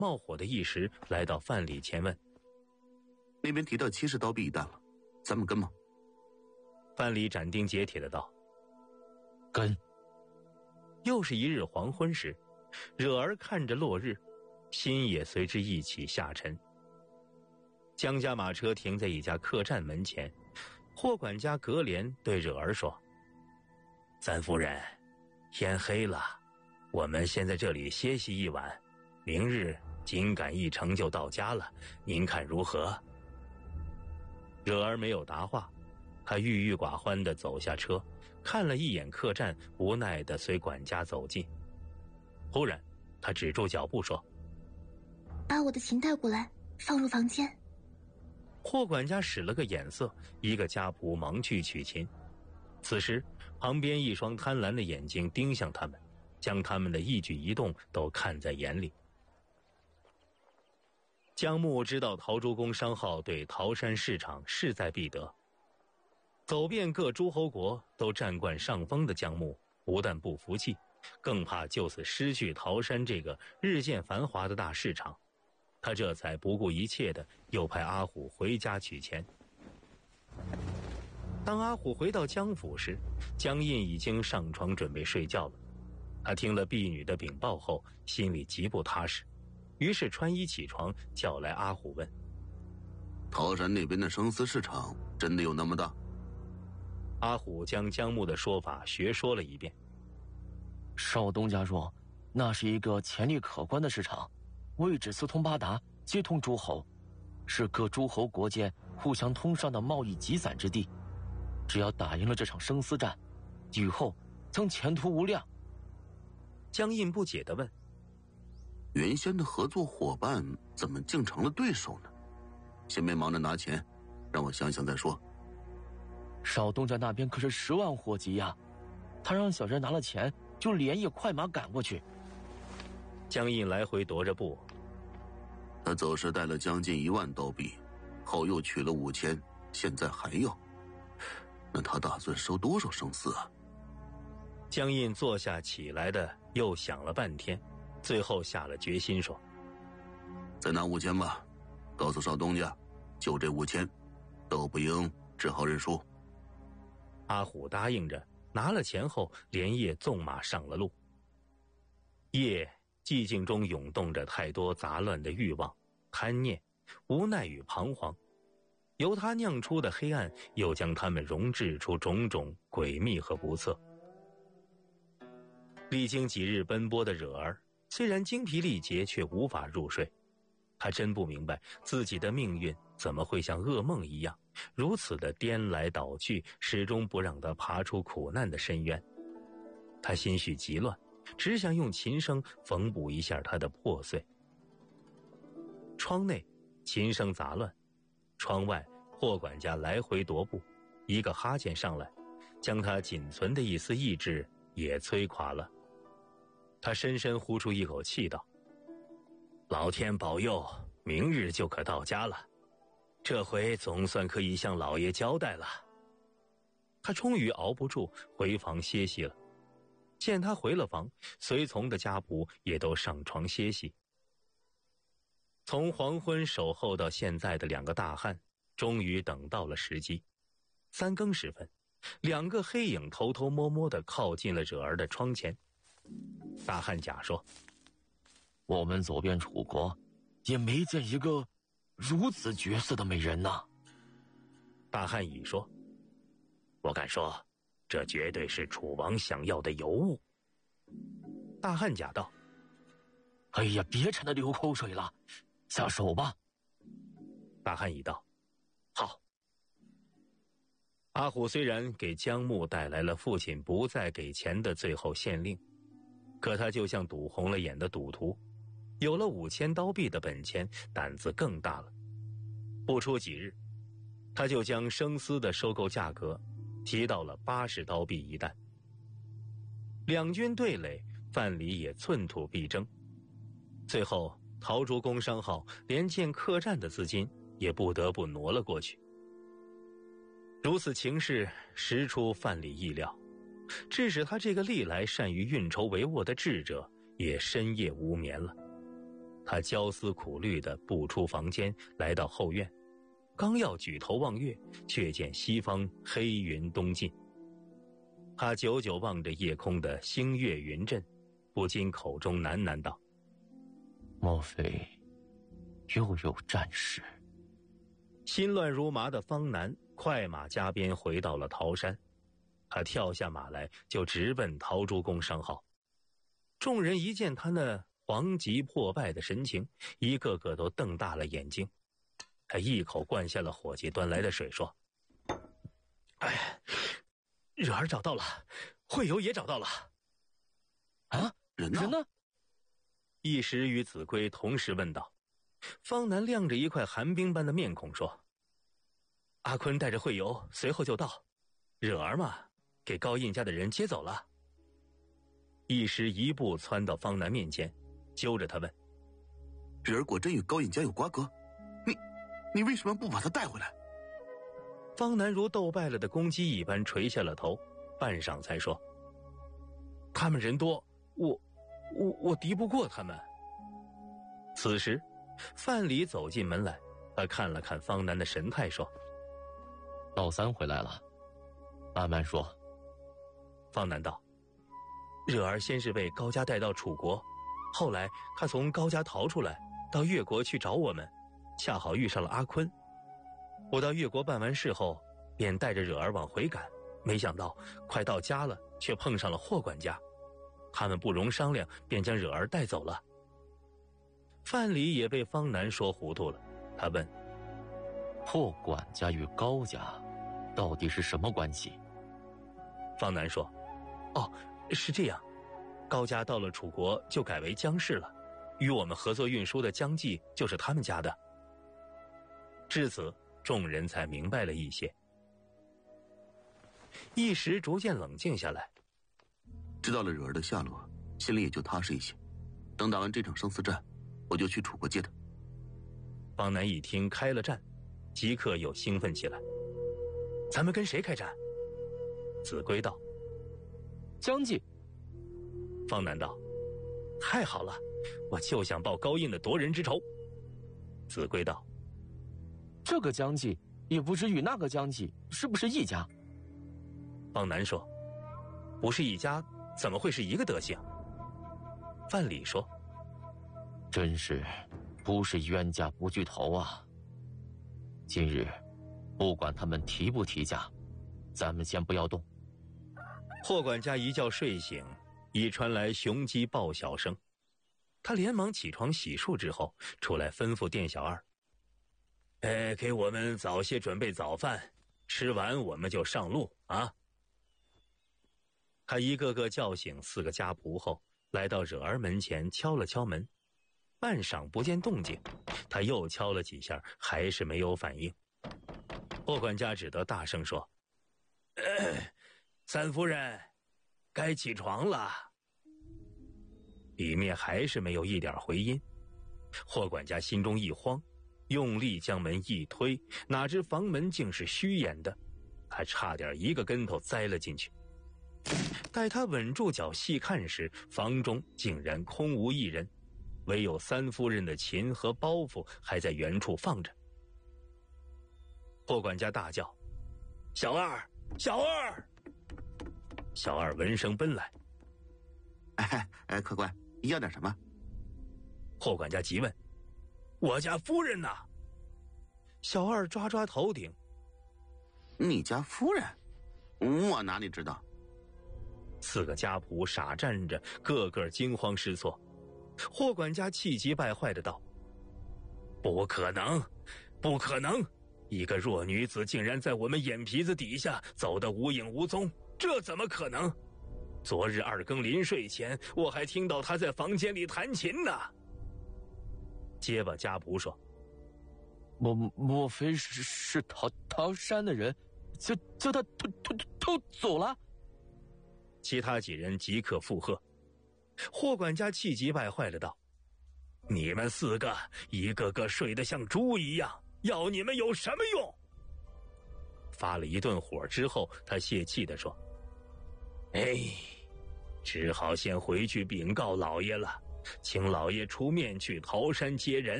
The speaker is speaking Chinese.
冒火的一时来到范蠡前问： 那边提到70刀币一担了，咱们跟吗？ 范蠡斩钉截铁的道： 跟。 又是一日黄昏时，惹儿看着落日，心也随之一起下沉。江家马车停在一家客栈门前，霍管家格帘对惹儿说：三夫人，天黑了，我们先在这里歇息一晚，明日紧赶一程就到家了，您看如何？惹儿没有答话，他郁郁寡欢地走下车，看了一眼客栈，无奈地随管家走近。忽然他止住脚步说： 把我的琴带过来，放入房间。 霍管家使了个眼色，一个家仆忙去取琴。此时旁边一双贪婪的眼睛盯向他们，将他们的一举一动都看在眼里。姜穆知道陶朱公商号对桃山市场势在必得，走遍各诸侯国都占惯上风的姜穆不但不服气，更怕就此失去桃山这个日渐繁华的大市场。他这才不顾一切的又派阿虎回家取钱。当阿虎回到姜府时，姜印已经上床准备睡觉了。他听了婢女的禀报后，心里极不踏实，于是穿衣起床，叫来阿虎问： 桃山那边的生丝市场真的有那么大？ 阿虎将姜穆的说法学说了一遍。 少东家说，那是一个潜力可观的市场，位置四通八达，接通诸侯，是各诸侯国间互相通商的贸易集散之地。只要打赢了这场生死战，以后将前途无量。 姜印不解地问： 原先的合作伙伴怎么竟成了对手呢？先别忙着拿钱，让我想想再说。 少东家那边可是10万火急呀，他让小人拿了钱就连夜快马赶过去。 姜印来回踱着步， 他走时带了将近1万刀币，后又取了5000，现在还要，那他打算收多少生丝啊？ 姜印坐下起来的又想了半天，最后下了决心说： 再拿5000吧，告诉少东家，就这5000，斗不赢只好认输。 阿虎答应着，拿了钱后连夜纵马上了路。夜寂静中涌动着太多杂乱的欲望、贪念、无奈与彷徨，由他酿出的黑暗又将他们熔制出种种诡秘和不测。历经几日奔波的惹儿虽然精疲力竭，却无法入睡。他真不明白自己的命运怎么会像噩梦一样，如此的颠来倒去，始终不让他爬出苦难的深渊。他心绪极乱，只想用琴声缝补一下他的破碎。窗内琴声杂乱，窗外霍管家来回踱步，一个哈欠上来，将他仅存的一丝意志也摧垮了。他深深呼出一口气道：老天保佑，明日就可到家了，这回总算可以向老爷交代了。他终于熬不住，回房歇息了。见他回了房，随从的家仆也都上床歇息。从黄昏守候到现在的2个大汉，终于等到了时机。3更时分，2个黑影偷偷摸摸地靠近了惹儿的窗前。大汉甲说： 我们走遍楚国，也没见一个如此绝色的美人呐。 大汉乙说：我敢说，这绝对是楚王想要的尤物。大汉甲道： 哎呀，别馋得流口水了，下手吧。 大汉乙道：好。阿虎虽然给姜穆带来了父亲不再给钱的最后限令，可他就像赌红了眼的赌徒，有了5000刀币的本钱，胆子更大了。不出几日，他就将生丝的收购价格提到了80刀币一担。两军对垒，范蠡也寸土必争。最后陶朱公商号连建客栈的资金也不得不挪了过去。如此情势实出范蠡意料，致使他这个历来善于运筹帷幄的智者也深夜无眠了。 他焦思苦虑地步出房间，来到后院，刚要举头望月，却见西方黑云东进。他久久望着夜空的星月云阵，不禁口中喃喃道： 莫非又有战事？ 心乱如麻的方南快马加鞭回到了桃山，他跳下马来就直奔陶朱公商号。众人一见他那惶急破败的神情，一个个都瞪大了眼睛。他一口灌下了伙计端来的水，说：哎，惹儿找到了，会友也找到了。 啊， 人呢？ 人呢？ 一时与子规同时问道。方南亮着一块寒冰般的面孔说：阿坤带着会友随后就到，惹儿嘛，给高印家的人接走了。一时一步窜到方南面前，揪着他问： 惹儿果真与高印家有瓜葛？你为什么不把他带回来？ 方南如斗败了的公鸡一般垂下了头，半晌才说：他们人多，我敌不过他们。此时范蠡走进门来，他看了看方南的神态，说： 老三回来了，慢慢说。 方南道：惹儿先是被高家带到楚国，后来他从高家逃出来，到越国去找我们，恰好遇上了阿坤。我到越国办完事后，便带着惹儿往回赶，没想到快到家了，却碰上了霍管家，他们不容商量，便将惹儿带走了。范蠡也被方南说糊涂了，他问： 霍管家与高家到底是什么关系？ 方南说：哦，是这样，高家到了楚国就改为姜氏了，与我们合作运输的姜记就是他们家的。至此众人才明白了一些，一时逐渐冷静下来。 知道了惹儿的下落，心里也就踏实一些。等打完这场生死战，我就去楚国接他。 方南一听开了战，即刻又兴奋起来。咱们跟谁开战？子规道： 姜记。 方南道：太好了，我就想报高印的夺人之仇。子规道： 这个姜记也不知与那个姜记是不是一家？ 方南说：不是一家，怎么会是一个德行？范蠡说： 真是不是冤家不聚头啊！今日不管他们提不提价，咱们先不要动。 霍管家一觉睡醒，已传来雄鸡报晓声。他连忙起床洗漱之后，出来吩咐店小二：给我们早些准备早饭，吃完我们就上路啊。他一个个叫醒4个家仆后，来到惹儿门前敲了敲门，半晌不见动静，他又敲了几下，还是没有反应。霍管家只得大声说：三夫人，该起床了。里面还是没有一点回音。霍管家心中一慌，用力将门一推，哪知房门竟是虚掩的，他差点一个跟头栽了进去。待他稳住脚细看时，房中竟然空无一人，唯有三夫人的琴和包袱还在原处放着。霍管家大叫：小二，小二！小二闻声奔来： 客官，要点什么？ 霍管家急问：我家夫人呢？小二抓抓头顶： 你家夫人？我哪里知道 ？4个家仆傻站着，个个惊慌失措。霍管家气急败坏的道：不可能，不可能！一个弱女子竟然在我们眼皮子底下走得无影无踪，这怎么可能？昨日2更临睡前，我还听到她在房间里弹琴呢。结巴家仆说： 莫非是桃山的人叫他偷走了？ 其他几人即刻附和。霍管家气急败坏的道：你们4个一个个睡得像猪一样，要你们有什么用？发了一顿火之后，他泄气地说：只好先回去禀告老爷了。 请老爷出面去桃山接人。